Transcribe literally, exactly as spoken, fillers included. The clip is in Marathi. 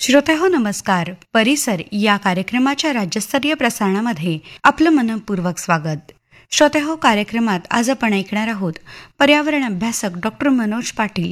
श्रोतेहो नमस्कार. परिसर या कार्यक्रमाच्या राज्यस्तरीय प्रसारणामध्ये आपलं मनपूर्वक स्वागत. श्रोतेहो, कार्यक्रमात आज आपण ऐकणार आहोत पर्यावरण अभ्यासक डॉक्टर मनोज पाटील